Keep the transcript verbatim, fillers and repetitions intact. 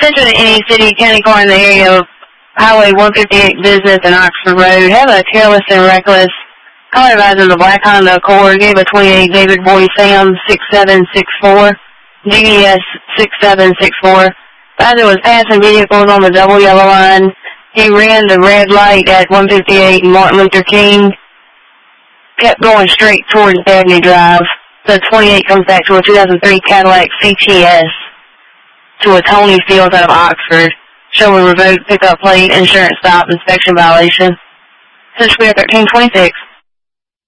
Attention to any city, county car in the area of Highway one fifty-eight Business and Oxford Road. Have a careless and reckless. Caller advisor the black Honda Accord gave a twenty-eight David Boy Sam six seven six four, G D S six seven six four. Advisor was passing vehicles on the double yellow line. He ran the red light at one fifty-eight Martin Luther King. Kept going straight towards Dabney Drive. The twenty-eight comes back to a two thousand three Cadillac C T S to a Tony Fields out of Oxford, showing revoked pickup plate, insurance stop, inspection violation. Since we are thirteen twenty-six.